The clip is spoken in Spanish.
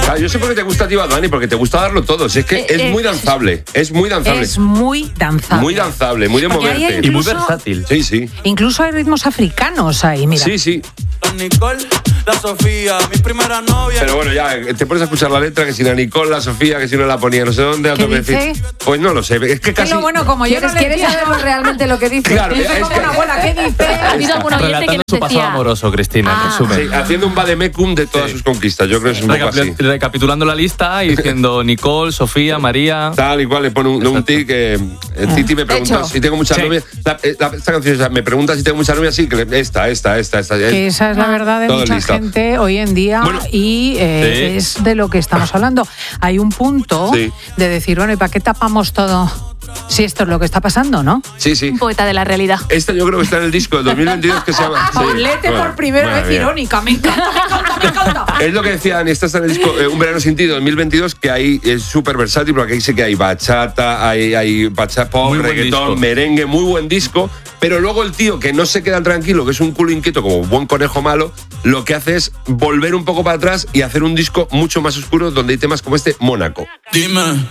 Claro, yo sé por qué te gusta a ti Bad Bunny, porque te gusta darlo todo. Si es que es muy danzable. Es muy danzable. Es muy danzable. Muy danzable, muy de Porque moverte. incluso, y muy versátil. Sí, sí. Incluso hay ritmos africanos ahí, mira. Sí, sí. La Nicole, la Sofía, mi primera novia. Pero bueno, ya te pones a escuchar la letra, que si la Nicole, la Sofía, que si no la ponía, no sé dónde. ¿Qué otro dice? decir. Pues no lo sé. Es que casi. Pero bueno, como yo no ¿Quieres le saber realmente lo que dice? Claro, dice es como que- una abuela, ¿qué dice? Ha habido algún oyente que Relatando su nos pasado decía... amoroso, Cristina, en resumen. Sí, haciendo un vademecum de todas sus conquistas. Yo creo que es un poco así. Recapitulando la lista y diciendo Nicole, Sofía, María. Tal y cual, le pone un tic que Titi me pregunta Hecho. si tengo muchas Sí. novias. Esta canción, o sea, me pregunta si tengo muchas novias, sí, que esta. Que esa es la verdad de Todo mucha listo. gente hoy en día Bueno. y es de lo que estamos hablando. Hay un punto Sí. de decir, bueno, ¿y para qué tapamos todo? Si esto es lo que está pasando, ¿no? Sí, sí. Un poeta de la realidad. Esta yo creo que está en el disco del 2022 que se llama... sí. Paulete Bueno, por primera madre vez mía. irónica, me encanta. Es lo que decían, esta está en el disco Un verano sin ti, 2022, que ahí es súper versátil, porque ahí sé que hay bachata, hay bachata pop, Muy buen reggaetón, disco. merengue, muy buen disco, pero luego el tío que no se queda tranquilo, que es un culo inquieto como buen conejo malo, lo que hace es volver un poco para atrás y hacer un disco mucho más oscuro donde hay temas como este, Mónaco. Dime.